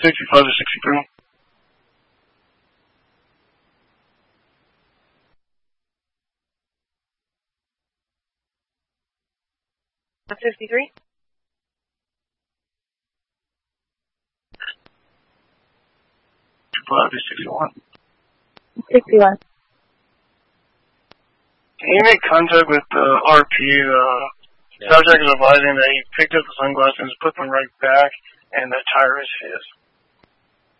65 to 63. That's 53. 5 to 61. 61. Can you make contact with the RP? Subject is advising that he picked up the sunglasses and put them right back, and the tire is his.